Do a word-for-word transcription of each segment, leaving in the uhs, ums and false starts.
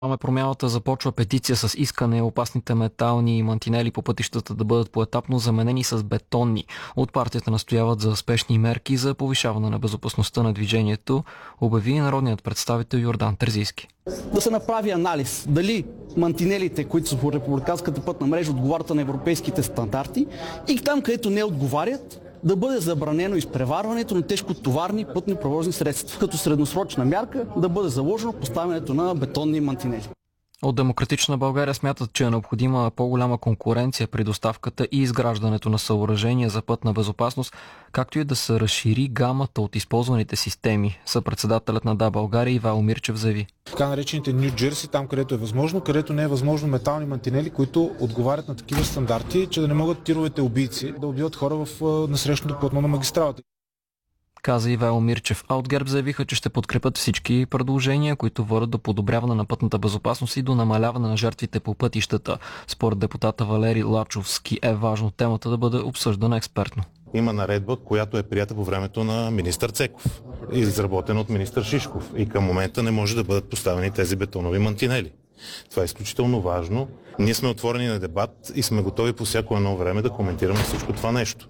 Продължаваме промяната, започва петиция с искане опасните метални мантинели по пътищата да бъдат поетапно заменени с бетонни. От партията настояват за спешни мерки за повишаване на безопасността на движението, обяви народният представител Йордан Терзийски. Да се направи анализ дали мантинелите, които са по републиканската пътна мрежа, отговарят на европейските стандарти и там, където не отговарят, да бъде забранено изпреварването на тежкотоварни пътни превозни средства. Като средносрочна мярка да бъде заложено поставянето на бетонни мантинели. От Демократична България смятат, че е необходима по-голяма конкуренция при доставката и изграждането на съоръжения за пътна безопасност, както и да се разшири гамата от използваните системи. Съпредседателят на Да, България Ивайло Мирчев заяви. Така наречените Ню Джерси, там където е възможно, където не е възможно метални мантинели, които отговарят на такива стандарти, че да не могат тировете убийци да убиват хора в насрещното платно на магистралата. Каза Ивайло Мирчев. А от ГЕРБ заявиха, че ще подкрепят всички предложения, които водят до подобряване на пътната безопасност и до намаляване на жертвите по пътищата. Според депутата Валери Лачовски е важно темата да бъде обсъждана експертно. Има наредба, която е прията по времето на министър Цеков, изработена от министър Шишков, и към момента не може да бъдат поставени тези бетонови мантинели. Това е изключително важно. Ние сме отворени на дебат и сме готови по всяко едно време да коментираме всичко това нещо.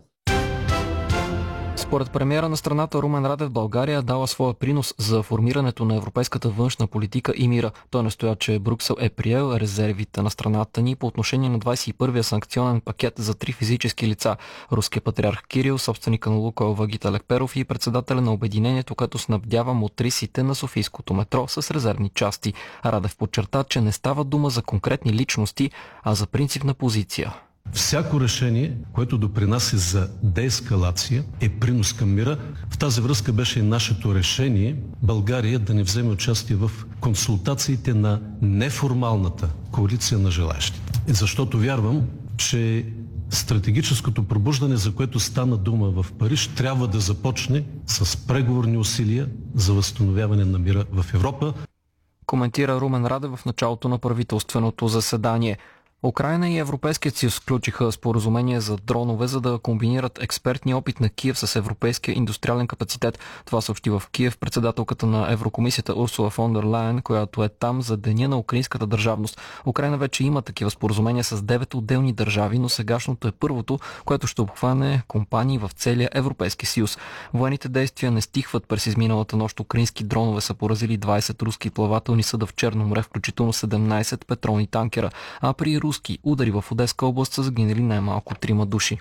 Според премиера на страната Румен Радев, България дала своя принос за формирането на европейската външна политика и мира. Той настоя, че Брюксел е приел резервите на страната ни по отношение на двадесет и първия санкционен пакет за три физически лица. Руския патриарх Кирил, собственика на Лукойл Вагита Лекперов и председателя на обединението, което снабдява мотрисите на софийското метро с резервни части. Радев подчерта, че не става дума за конкретни личности, а за принципна позиция. Всяко решение, което допринася за деескалация, е принос към мира. В тази връзка беше и нашето решение България да не вземе участие в консултациите на неформалната коалиция на желаящите. Защото вярвам, че стратегическото пробуждане, за което стана дума в Париж, трябва да започне с преговорни усилия за възстановяване на мира в Европа. Коментира Румен Радев в началото на правителственото заседание. Украйна и Европейският съюз сключиха споразумение за дронове, за да комбинират експертния опит на Киев с европейския индустриален капацитет. Това съобщи в Киев председателката на Еврокомисията Урсула фон дер Лайен, която е там за Деня на украинската държавност. Украйна вече има такива споразумения с девет отделни държави, но сегашното е първото, което ще обхване компании в целия Европейски съюз. Военните действия не стихват. През изминалата нощ украински дронове са поразили двадесет руски плавателни съда в Черно море, включително седемнадесет петролни танкера, а при руски удари в Одеска област са загинали най-малко трима души.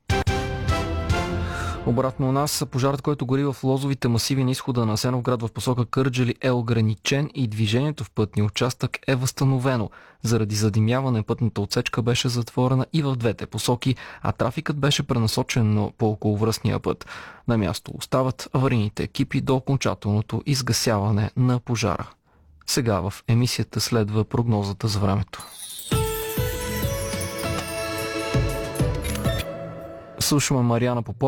Обратно у нас, пожарът, който гори в лозовите масиви на изхода на Асеновград в посока Кърджали, е ограничен и движението в пътния участък е възстановено. Заради задимяване пътната отсечка беше затворена и в двете посоки, а трафикът беше пренасочен по околовръстния път. На място остават аварийните екипи до окончателното изгасяване на пожара. Сега в емисията следва прогнозата за времето. Слушаме Мариана Попова.